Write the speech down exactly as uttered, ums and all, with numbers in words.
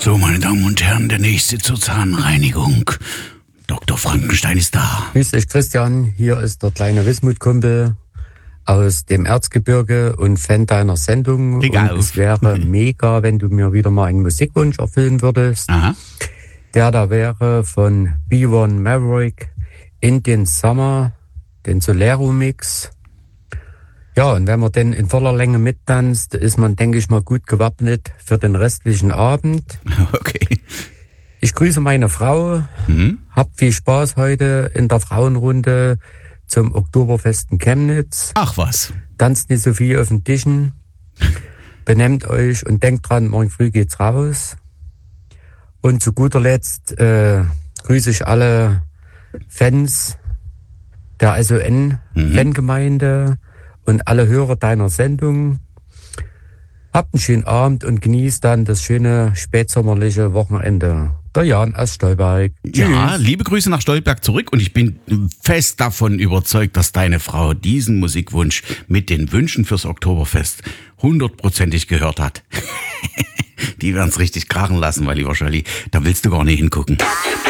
So, meine Damen und Herren, der nächste zur Zahnreinigung. Doktor Frankenstein ist da. Grüß dich, Christian. Hier ist der kleine Wismut-Kumpel aus dem Erzgebirge und Fan deiner Sendung. Leg und auf. es wäre mega, wenn du mir wieder mal einen Musikwunsch erfüllen würdest. Aha. Der da wäre von B eins Maverick, Indian Summer, den Solero-Mix. Ja, und wenn man denn in voller Länge mittanzt, ist man, denke ich mal, gut gewappnet für den restlichen Abend. Okay. Ich grüße meine Frau, Mhm. habt viel Spaß heute in der Frauenrunde zum Oktoberfest in Chemnitz. Ach was. Tanzt nicht so viel auf den Tischen, benehmt euch und denkt dran, morgen früh geht's raus. Und zu guter Letzt äh, grüße ich alle Fans der S O N-Fangemeinde und alle Hörer deiner Sendung. Habt einen schönen Abend und genießt dann das schöne spätsommerliche Wochenende. Der Jan aus Stolberg. Ja, Tschüss. liebe Grüße nach Stolberg zurück und ich bin fest davon überzeugt, dass deine Frau diesen Musikwunsch mit den Wünschen fürs Oktoberfest hundertprozentig gehört hat. Die werden's richtig krachen lassen, weil lieber Scholli, da willst du gar nicht hingucken.